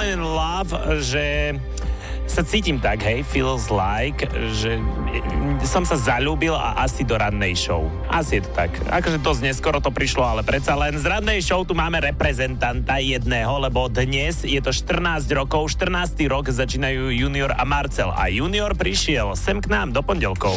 Fall in Love, že sa cítim tak, hej, feels like, že som sa zaľúbil a asi do rannej show. Asi je to tak. Akože dosť neskoro to prišlo, ale predsa len z rannej show tu máme reprezentanta jedného, lebo dnes je to 14 rokov, 14. rok začínajú Junior a Marcel. A Junior prišiel sem k nám do pondelkov.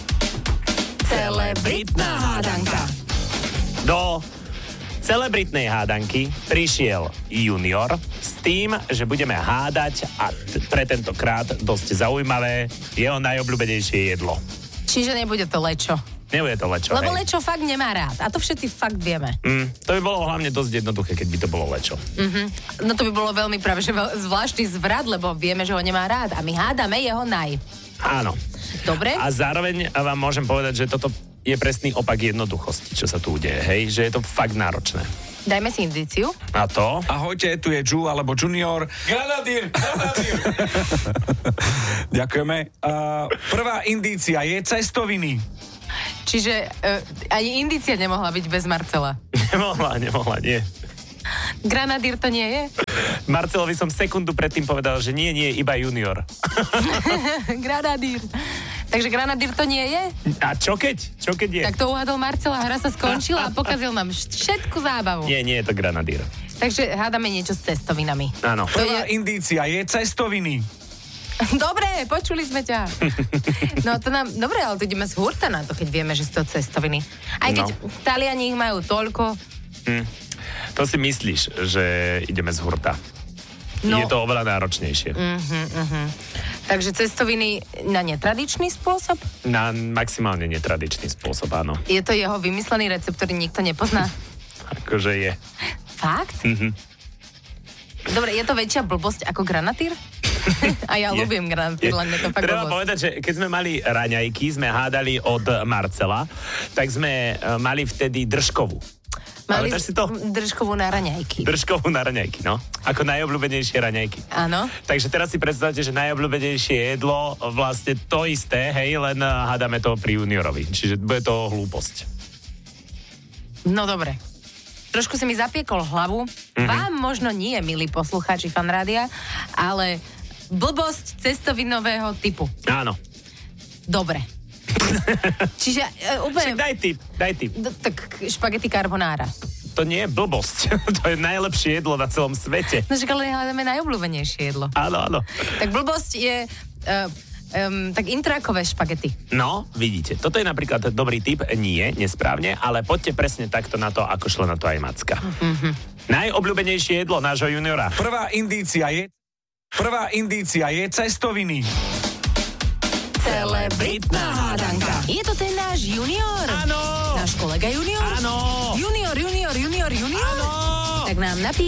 Celebritná hádanka. Do celebritnej hádanky prišiel Junior s tým, že budeme hádať a pre tentokrát dosť zaujímavé jeho najobľúbenejšie jedlo. Čiže nebude to lečo. Nebude to lečo, Lebo hej. lečo fakt nemá rád. A to všetci fakt vieme. To by bolo hlavne dosť jednoduché, keď by to bolo lečo. No to by bolo veľmi práve, že zvláštny zvrat, lebo vieme, že ho nemá rád. A my hádame jeho naj. Áno. Dobre? A zároveň vám môžem povedať, že toto je presný opak jednoduchosti, čo sa tu udeje, hej? Že je to fakt náročné. Dajme si indíciu. A to? Ahojte, tu je Ju alebo Junior. Granadír. Ďakujeme. Prvá indícia je cestoviny. Čiže ani indícia nemohla byť bez Marcela. Nemohla, nie. Granadír to nie je? Marcelovi som sekundu predtým povedal, že nie, iba Junior. Granadír. Takže granadír to nie je? A čo keď je? Tak to uhádol Marcela, hra sa skončila a pokazil nám všetku zábavu. Nie je to granadír. Takže hádame niečo s cestovinami. Áno. Prvá indícia je cestoviny. Dobre, počuli sme ťa. No to nám, dobre, ale to ideme z hurta na to, keď vieme, že sú to cestoviny. Aj keď Taliani ich majú toľko. To si myslíš, že ideme z hurta. No. Je to oveľa náročnejšie. Takže cestoviny na netradičný spôsob? Na maximálne netradičný spôsob, áno. Je to jeho vymyslený recept, ktorý nikto nepozná? Akože je. Fakt? Dobre, je to väčšia blbosť ako granatýr? A ja ľúbim granatýr, len je to fakt Treba blbosť. povedať, že keď sme mali raňajky, sme hádali od Marcela, tak sme mali vtedy držkovú. Mali Pamätáš si to? držkovú na raňajky. Držkovú na raňajky, no. Ako najobľúbenejšie raňajky. Áno. Takže teraz si predstavte, že najobľúbenejšie jedlo vlastne to isté, hej, len hádame to pri Juniorovi. Čiže bude to hlúposť. No dobre. Trošku si mi zapiekol hlavu. Vám možno nie, milí poslucháči Fan Rádia, ale blbosť cestovinového typu. Áno. Dobre. Čiže úplne... Daj tip. Tak špagety carbonara. To nie je blbosť. To je najlepšie jedlo na celom svete. No však ale hľadáme najobľúbenejšie jedlo. Áno. Tak blbosť je tak intrákové špagety. No, vidíte, toto je napríklad dobrý tip. Nie, nesprávne, ale poďte presne takto na to, ako šlo na to aj Macka. Najobľúbenejšie jedlo nášho Juniora. Prvá indícia je cestoviny. Celebritná hádanka. Je to ten náš Junior? Áno! Náš kolega Junior? Áno! Junior? Áno! Tak nám napíšte.